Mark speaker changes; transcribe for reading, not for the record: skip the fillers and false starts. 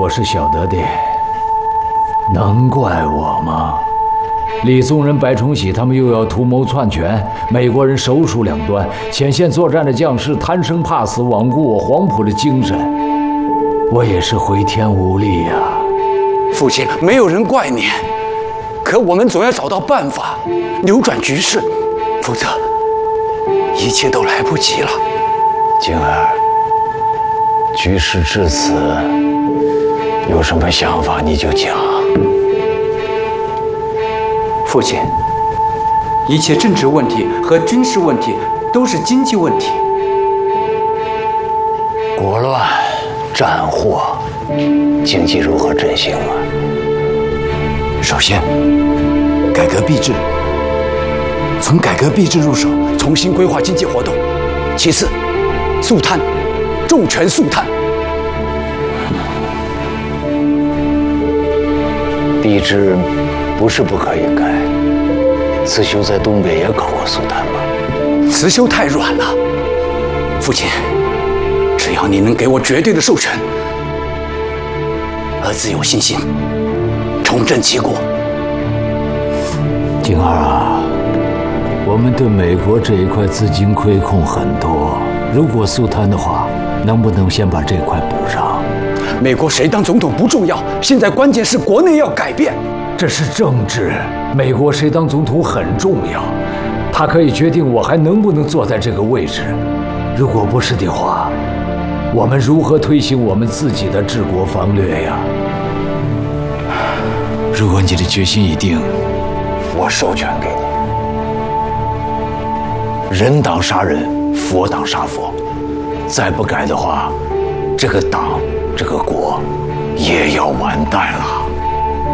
Speaker 1: 我是晓得的，能怪我吗？李宗仁、白崇禧他们又要图谋篡权，美国人手鼠两端，前线作战的将士贪生怕死，罔顾我黄埔的精神，我也是回天无力呀。
Speaker 2: 父亲，没有人怪你，可我们总要找到办法扭转局势，否则一切都来不及了。
Speaker 3: 静儿，局势至此，有什么想法你就讲。
Speaker 2: 父亲，一切政治问题和军事问题都是经济问题。
Speaker 3: 国乱、战祸，经济如何振兴啊？
Speaker 2: 首先，改革币制，从改革币制入手，重新规划经济活动。其次，肃贪，重拳肃贪。
Speaker 3: 币制不是不可以改，慈禧在东北也搞过肃贪吧？
Speaker 2: 慈禧太软了，父亲，只要你能给我绝对的授权，儿子有信心重振旗国。
Speaker 1: 静儿啊，我们对美国这一块资金亏空很多，如果肃贪的话，能不能先把这块补上？
Speaker 2: 美国谁当总统不重要，现在关键是国内要改变。
Speaker 1: 这是政治，美国谁当总统很重要，他可以决定我还能不能坐在这个位置。如果不是的话，我们如何推行我们自己的治国方略呀？
Speaker 4: 如果你的决心已定，
Speaker 3: 我授权给你。人党杀人，佛党杀佛，再不改的话，这个党、这个国也要完蛋了。